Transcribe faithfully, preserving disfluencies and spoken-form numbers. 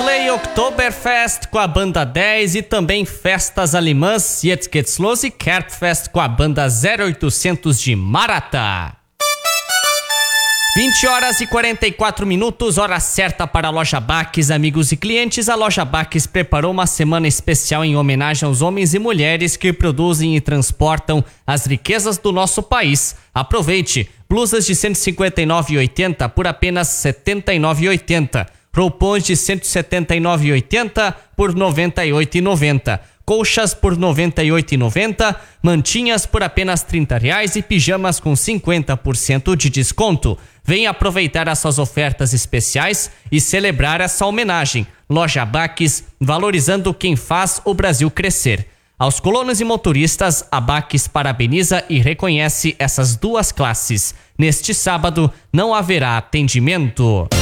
Coldplay Oktoberfest com a banda dez e também festas alemãs Jetzt geht's los e Kerbfest com a banda zero oitocentos de Maratá. vinte horas e quarenta e quatro minutos, hora certa para a Loja Baques, amigos e clientes. A Loja Baques preparou uma semana especial em homenagem aos homens e mulheres que produzem e transportam as riquezas do nosso país. Aproveite! Blusas de cento e cinquenta e nove reais e oitenta centavos por apenas setenta e nove reais e oitenta centavos. Roupões de cento e setenta e nove reais e oitenta centavos por noventa e oito reais e noventa centavos. Colchas por noventa e oito reais e noventa centavos. Mantinhas por apenas trinta reais e pijamas com cinquenta por cento de desconto. Venha aproveitar essas ofertas especiais e celebrar essa homenagem. Loja Baques, valorizando quem faz o Brasil crescer. Aos colonos e motoristas, a Baques parabeniza e reconhece essas duas classes. Neste sábado, não haverá atendimento.